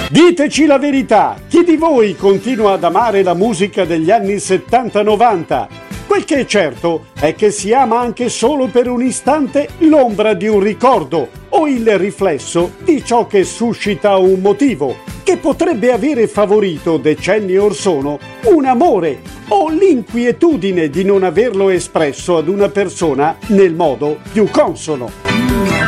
Diteci la verità, chi di voi continua ad amare la musica degli anni 70-90? Quel che è certo è che si ama anche solo per un istante l'ombra di un ricordo o il riflesso di ciò che suscita un motivo, che potrebbe avere favorito decenni or sono un amore o l'inquietudine di non averlo espresso ad una persona nel modo più consono.